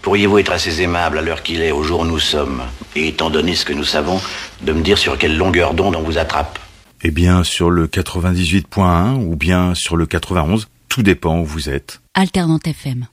Pourriez-vous être assez aimable à l'heure qu'il est, au jour où nous sommes, et étant donné ce que nous savons, de me dire sur quelle longueur d'onde on vous attrape? Eh bien, sur le 98.1 ou bien sur le 91, tout dépend où vous êtes. Alternante FM.